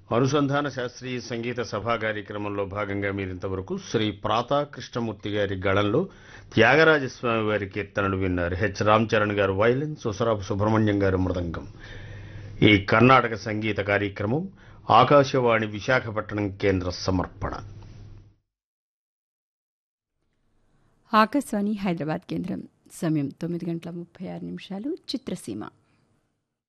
అనుసంధాన శాస్త్రీయ సంగీత సభా కార్యక్రమంలో భాగంగా మీరింతవరకు శ్రీ ప్రాతా కృష్ణమూర్తి గారి గళంలో త్యాగరాజస్వామి వారి కీర్తనలు విన్నారు. హెచ్ రామ్ చరణ్ గారు వైలిన్, సుసరాపు సుబ్రహ్మణ్యం గారు మృదంగం. ఈ కర్ణాటక సంగీత కార్యక్రమం ఆకాశవాణి విశాఖపట్నం కేంద్ర సమర్పణ. ఆకాశవాణి హైదరాబాద్ కేంద్రం. సమయం 9:36 చిత్రసీమ.